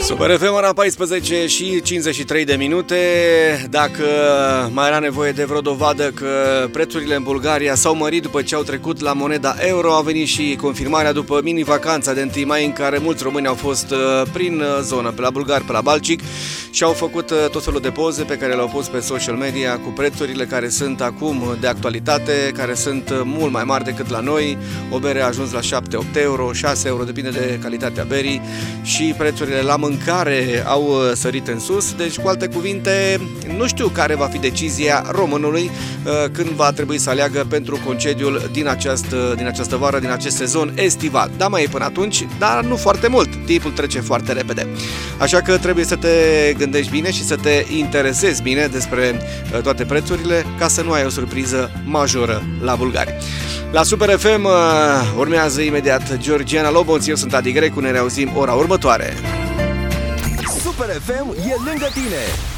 Super FM, ora 14 și 53 de minute. Dacă mai era nevoie de vreo dovadă că prețurile în Bulgaria s-au mărit după ce au trecut la moneda euro, a venit și confirmarea după mini-vacanța de 1 mai în care mulți români au fost prin zonă, pe la bulgari, pe la Balcic și au făcut tot felul de poze pe care le-au pus pe social media cu prețurile care sunt acum de actualitate, care sunt mult mai mari decât la noi. O bere a ajuns la 7-8 euro, 6 euro, depinde de calitatea berii, și prețurile la mâncare au sărit în sus. Deci, cu alte cuvinte, nu știu care va fi decizia românului când va trebui să aleagă pentru concediul din această vară, din acest sezon estival. Da, mai e până atunci, dar nu foarte mult. Timpul trece foarte repede. Așa că trebuie să te gândești bine și să te interesezi bine despre toate prețurile, ca să nu ai o surpriză majoră la bulgari. La Super FM urmează imediat Georgiana Lobonț, eu sunt Adi Grecu, ne reauzim ora următoare. Super FM e lângă tine.